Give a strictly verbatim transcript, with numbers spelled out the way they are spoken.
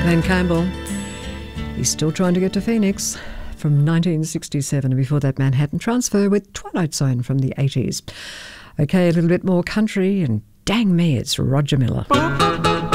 Van Campbell. He's still trying to get to Phoenix from nineteen sixty-seven, and before that Manhattan Transfer with Twilight Zone from the eighties. Okay, a little bit more country, and dang me, it's Roger Miller.